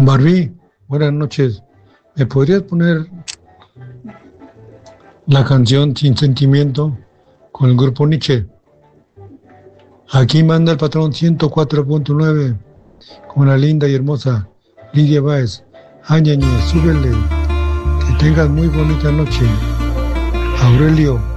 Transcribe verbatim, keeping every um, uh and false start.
Barbie, buenas noches. ¿Me podrías poner la canción Sin Sentimiento con el grupo Nietzsche? Aquí manda el patrón ciento cuatro punto nueve con la linda y hermosa Lidia Báez. Áñañe, súbele. Que tengas muy bonita noche. Aurelio.